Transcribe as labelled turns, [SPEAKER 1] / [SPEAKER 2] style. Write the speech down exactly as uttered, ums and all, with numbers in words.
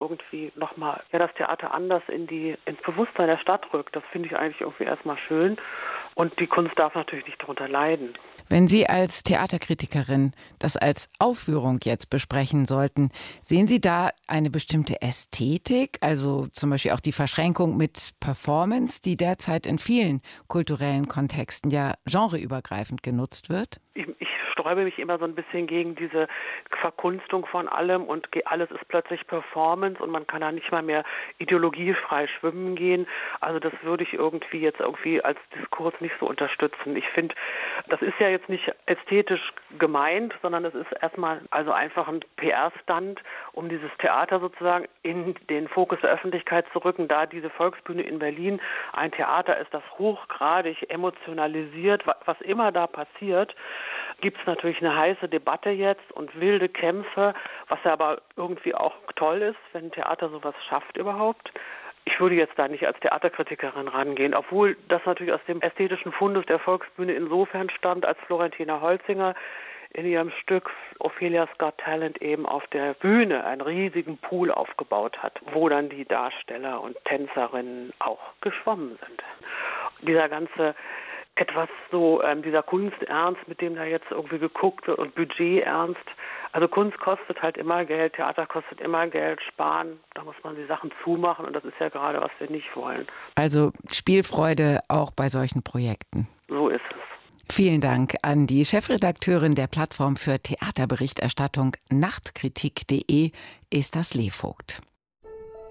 [SPEAKER 1] irgendwie nochmal ja, das Theater anders in die, ins Bewusstsein der Stadt rückt. Das finde ich eigentlich irgendwie erstmal schön. Und die Kunst darf natürlich nicht darunter leiden.
[SPEAKER 2] Wenn Sie als Theaterkritikerin das als Aufführung jetzt besprechen sollten, sehen Sie da eine bestimmte Ästhetik, also zum Beispiel auch die Verschränkung mit Performance, die derzeit in vielen kulturellen Kontexten ja genreübergreifend genutzt wird?
[SPEAKER 1] Ich, ich sträube mich immer so ein bisschen gegen diese Verkunstung von allem und alles ist plötzlich Performance und man kann da nicht mal mehr ideologiefrei schwimmen gehen. Also das würde ich irgendwie jetzt irgendwie als Diskurs nicht so unterstützen. Ich finde, das ist ja jetzt nicht ästhetisch gemeint, sondern es ist erstmal also einfach ein P R-Stunt, um dieses Theater sozusagen in den Fokus der Öffentlichkeit zu rücken, da diese Volksbühne in Berlin ein Theater ist, das hochgradig emotionalisiert, was immer da passiert, gibt es natürlich eine heiße Debatte jetzt und wilde Kämpfe, was ja aber irgendwie auch toll ist, wenn ein Theater sowas schafft überhaupt. Ich würde jetzt da nicht als Theaterkritikerin rangehen, obwohl das natürlich aus dem ästhetischen Fundus der Volksbühne insofern stammt, als Florentina Holzinger in ihrem Stück Ophelia's Got Talent eben auf der Bühne einen riesigen Pool aufgebaut hat, wo dann die Darsteller und Tänzerinnen auch geschwommen sind. Dieser ganze etwas so, ähm, dieser Kunsternst, mit dem da jetzt irgendwie geguckt wird und Budgeternst. Also Kunst kostet halt immer Geld, Theater kostet immer Geld, sparen, da muss man die Sachen zumachen und das ist ja gerade, was wir nicht wollen.
[SPEAKER 2] Also Spielfreude auch bei solchen Projekten.
[SPEAKER 1] So ist es.
[SPEAKER 2] Vielen Dank an die Chefredakteurin der Plattform für Theaterberichterstattung Nachtkritik punkt de, Esther Slevogt.